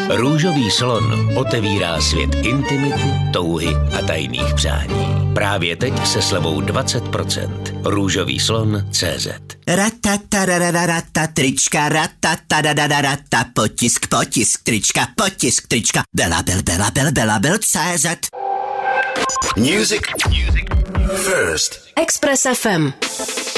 Růžový slon otevírá svět intimity, touhy a tajných přání. Právě teď se slevou 20%. Růžový slon.cz. Ratatarararata trička, ratatarararata potisk trička, Belabel.cz. Music first. Express FM.